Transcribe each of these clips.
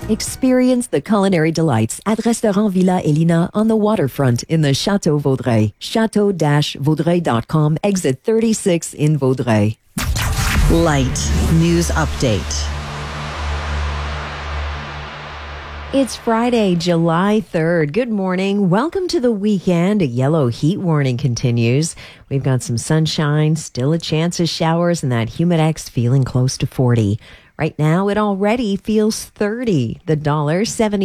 Experience the culinary delights at Restaurant Villa Elina on the waterfront in the Château Vaudreuil. Chateau-Vaudreuil.com, exit 36 in Vaudreuil. Light News Update. It's Friday, July 3rd. Good morning. Welcome to the weekend. A yellow heat warning continues. We've got some sunshine, still a chance of showers, and that Humidex feeling close to 40. Right now, it already feels 30. The dollar,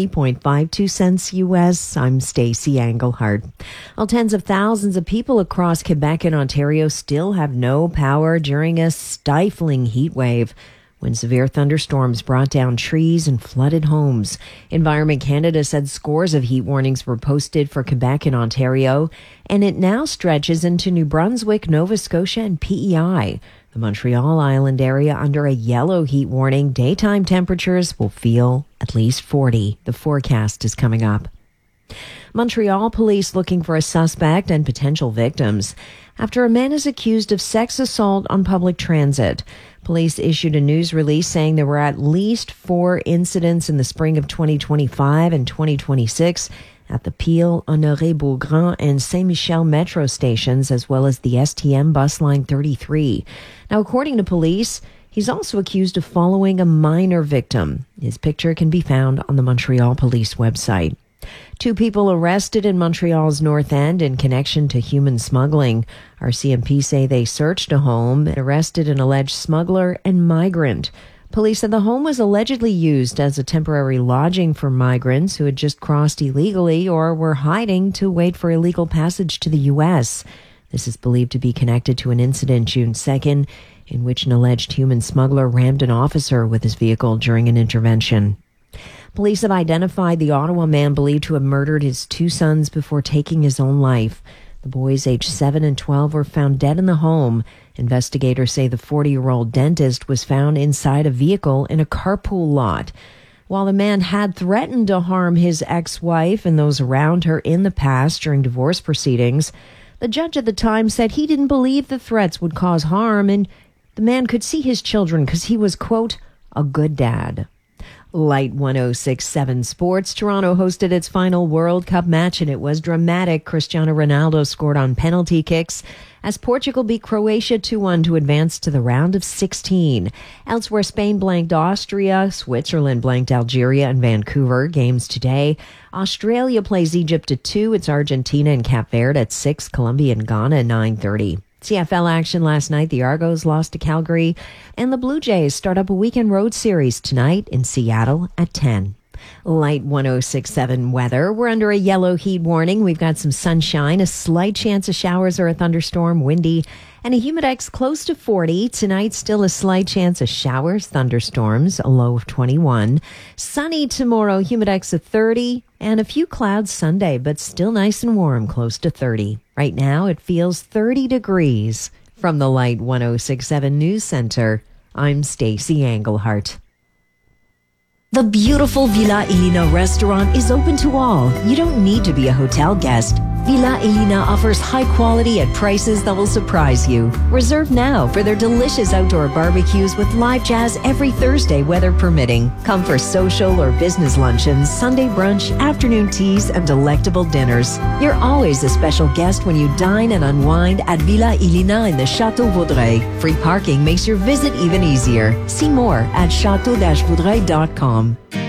70.52 cents U.S. I'm Stacey Engelhardt. Well, tens of thousands of people across Quebec and Ontario still have no power during a stifling heat wave, when severe thunderstorms brought down trees and flooded homes. Environment Canada said scores of heat warnings were posted for Quebec and Ontario, and it now stretches into New Brunswick, Nova Scotia, and PEI. The Montreal Island area under a yellow heat warning. Daytime temperatures will feel at least 40. The forecast is coming up. Montreal police looking for a suspect and potential victims after a man is accused of sex assault on public transit. Police issued a news release saying there were at least 4 incidents in the spring of 2025 and 2026 at the Peel, Honoré-Beaugrand, and Saint-Michel metro stations, as well as the STM bus line 33. Now, according to police, he's also accused of following a minor victim. His picture can be found on the Montreal Police website. 2 people arrested in Montreal's North End in connection to human smuggling. RCMP say they searched a home and arrested an alleged smuggler and migrant. Police said the home was allegedly used as a temporary lodging for migrants who had just crossed illegally or were hiding to wait for illegal passage to the U.S. This is believed to be connected to an incident June 2nd in which an alleged human smuggler rammed an officer with his vehicle during an intervention. Police have identified the Ottawa man believed to have murdered his 2 sons before taking his own life. The boys, aged 7 and 12, were found dead in the home. Investigators say the 40-year-old dentist was found inside a vehicle in a carpool lot. While the man had threatened to harm his ex-wife and those around her in the past during divorce proceedings, the judge at the time said he didn't believe the threats would cause harm and the man could see his children because he was, quote, a good dad. Light 106.7 Sports. Toronto hosted its final World Cup match, and it was dramatic. Cristiano Ronaldo scored on penalty kicks as Portugal beat Croatia 2-1 to advance to the round of 16. Elsewhere, Spain blanked Austria, Switzerland blanked Algeria and Vancouver. Games today. Australia plays Egypt at 2. It's Argentina and Cape Verde at 6. Colombia and Ghana at 9:30. CFL action last night. The Argos lost to Calgary, and the Blue Jays start up a weekend road series tonight in Seattle at 10. Light 106.7 weather. We're under a yellow heat warning. We've got some sunshine, a slight chance of showers or a thunderstorm, windy, and a humidex close to 40. Tonight, still a slight chance of showers, thunderstorms, a low of 21. Sunny tomorrow, humidex of 30, and a few clouds Sunday, but still nice and warm, close to 30. Right now, it feels 30 degrees. From the Light 106.7 News Center, I'm Stacey Engelhardt. The beautiful Villa Elina restaurant is open to all. You don't need to be a hotel guest. Villa Elina offers high quality at prices that will surprise you. Reserve now for their delicious outdoor barbecues with live jazz every Thursday, weather permitting. Come for social or business luncheons, Sunday brunch, afternoon teas, and delectable dinners. You're always a special guest when you dine and unwind at Villa Elina in the Château Vaudreuil. Free parking makes your visit even easier. See more at chateau-vaudreuil.com.